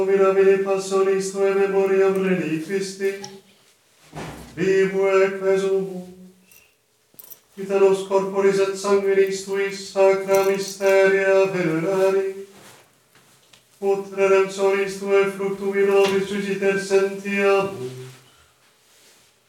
Mirabile passionis tuae memoriam reliquisti, vivue quesumus, ita nos corporis et sanguinis tuis sacra mysteria venerari, ut redemptionis tuae fructum in nobis susciter sentiamus,